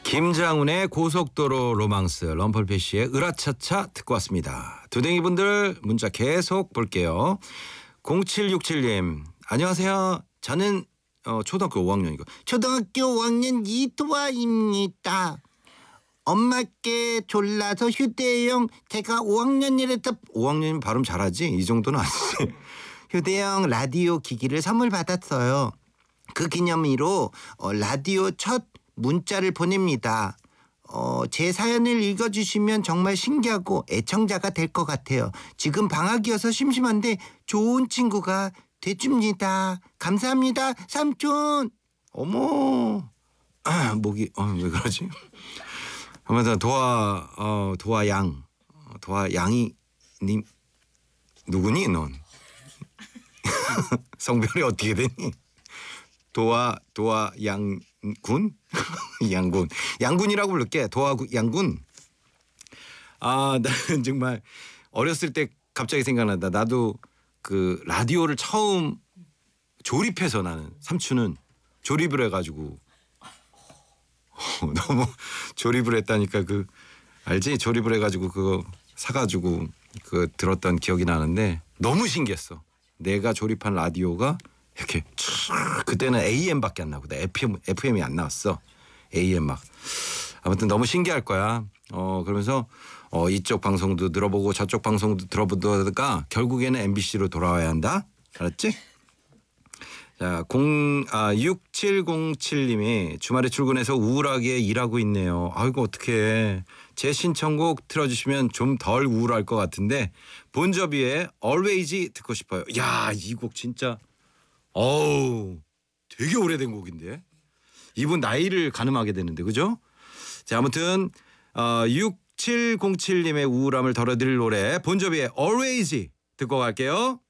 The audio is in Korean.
김장훈의 고속도로 로망스, 럼펄피쉬의 으라차차 듣고 왔습니다. 두댕이 분들 문자 계속 볼게요. 0767님 안녕하세요. 저는 초등학교 5학년이고 초등학교 5학년 이두아입니다. 엄마께 졸라서 휴대용 제가 5학년이라서 5학년이면 발음 잘하지? 이 정도는 아니지. 휴대용 라디오 기기를 선물 받았어요. 그 기념으로 라디오 첫 문자를 보냅니다. 제 사연을 읽어주시면 정말 신기하고 애청자가 될 것 같아요. 지금 방학이어서 심심한데 좋은 친구가 돼줍니다. 감사합니다, 삼촌. 어머, 목이 왜 그러지? 아무튼 도화양이 님 누구니 넌? 성별이 어떻게 되니? 도화양군? 양군이라고 부를게. 도화양군. 나는 정말 어렸을 때 갑자기 생각난다. 나도 그 라디오를 처음 조립해서 나는 삼촌은 조립을 해가지고 너무 조립을 했다니까 그 알지? 조립을 해가지고 그거 사가지고 그 들었던 기억이 나는데 너무 신기했어. 내가 조립한 라디오가 이렇게 그때는 AM밖에 안 나거든. FM이 안 나왔어. AM 막. 아무튼 너무 신기할 거야. 그러면서 이쪽 방송도 들어보고 저쪽 방송도 들어보다가 결국에는 MBC로 돌아와야 한다. 알았지? 자, 6707님이 주말에 출근해서 우울하게 일하고 있네요. 아이고 어떡해. 제 신청곡 틀어주시면 좀 덜 우울할 것 같은데 본조비의 Always 듣고 싶어요. 야, 이 곡 진짜 되게 오래된 곡인데 이분 나이를 가늠하게 되는데 그죠? 자, 아무튼 6707님의 우울함을 덜어드릴 노래 본조비의 Always 듣고 갈게요.